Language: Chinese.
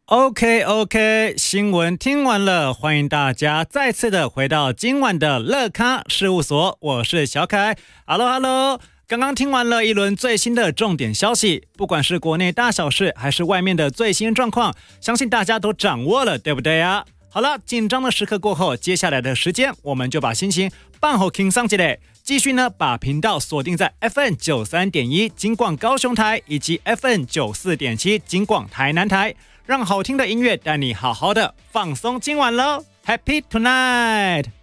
OK， 新闻听完了，欢迎大家再次的回到今晚的乐咖事务所，我是小凯。Hello， 刚刚听完了一轮最新的重点消息，不管是国内大小事，还是外面的最新状况，相信大家都掌握了，对不对啊？好了，紧张的时刻过后，接下来的时间，我们就把心情放好轻松起来，继续呢把频道锁定在 FM93.1 金广高雄台以及 FM94.7 金广台南台。让好听的音乐带你好好的放松今晚喽 ，Happy Tonight！